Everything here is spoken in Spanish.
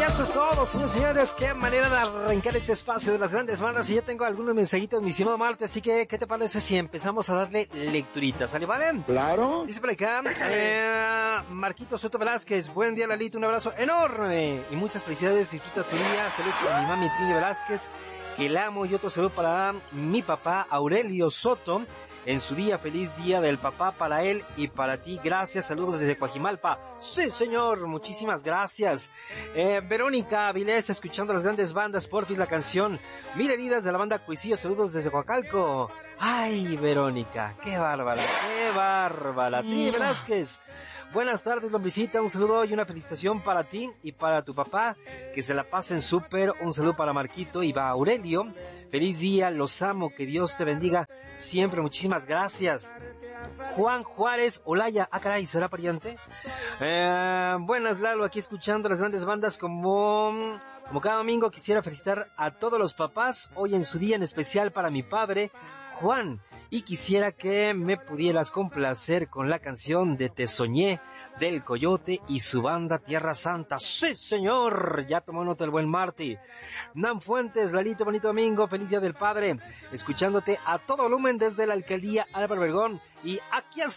eso es todo, señores y señores. Qué manera de arrancar este espacio de las grandes bandas. Y ya tengo algunos mensajitos, mi estimado Marte. Así que, ¿qué te parece si empezamos a darle lecturitas? ¿Sale, vale? Claro. Dice por acá, Marquito Soto Velázquez. Buen día, Lalito. Un abrazo enorme. Y muchas felicidades. Disfruta tu día. Saludos para mi mami Trini Velázquez, que la amo. Y otro saludo para mi papá Aurelio Soto. En su día, feliz día del papá para él y para ti. Gracias, saludos desde Coajimalpa. Sí, señor, muchísimas gracias. Verónica Avilés, escuchando las grandes bandas, porfis la canción Mil heridas de la banda Cuisillo, saludos desde Coacalco. Ay, Verónica, qué bárbara, qué bárbara. Trini Velázquez, buenas tardes, Lombicita, un saludo y una felicitación para ti y para tu papá, que se la pasen súper. Un saludo para Marquito y para Aurelio. Feliz día, los amo, que Dios te bendiga siempre, muchísimas gracias. Juan Juárez Olaya, caray, ¿será pariente? Buenas, Lalo, aquí escuchando las grandes bandas como cada domingo. Quisiera felicitar a todos los papás hoy en su día, en especial para mi padre, Juan, y quisiera que me pudieras complacer con la canción de Te Soñé, del Coyote y su banda Tierra Santa. Sí, señor, ya tomó nota el buen Marty. Nan Fuentes, Lalito, bonito domingo, feliz día del padre, escuchándote a todo volumen desde la alcaldía Álvaro Obregón, y aquí